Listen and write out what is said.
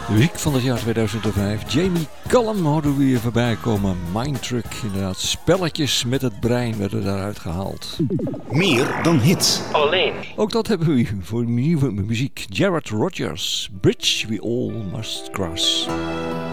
De muziek van het jaar 2005. Jamie Cullum hoorden we hier voorbij komen. Mindtruck, inderdaad. Spelletjes met het brein werden daaruit gehaald. Meer dan hits. Alleen. Ook dat hebben we voor nieuwe muziek. Jared Rogers, Bridge We All Must Cross.